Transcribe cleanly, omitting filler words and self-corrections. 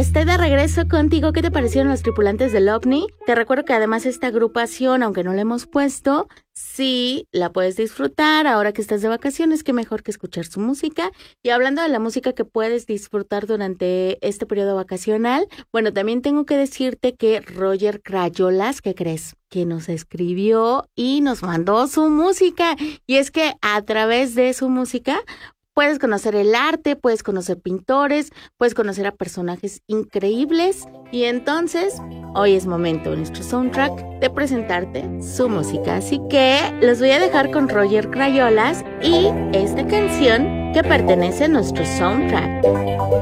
estoy de regreso contigo. ¿Qué te parecieron los tripulantes del OVNI? Te recuerdo que además esta agrupación, aunque no la hemos puesto, sí la puedes disfrutar ahora que estás de vacaciones. Qué mejor que escuchar su música. Y hablando de la música que puedes disfrutar durante este periodo vacacional, bueno, también tengo que decirte que Roger Crayolas, ¿qué crees? Que nos escribió y nos mandó su música. Y es que a través de su música puedes conocer el arte, puedes conocer pintores, puedes conocer a personajes increíbles. Y entonces, hoy es momento en nuestro soundtrack de presentarte su música. Así que los voy a dejar con Roger Crayolas y esta canción que pertenece a nuestro soundtrack.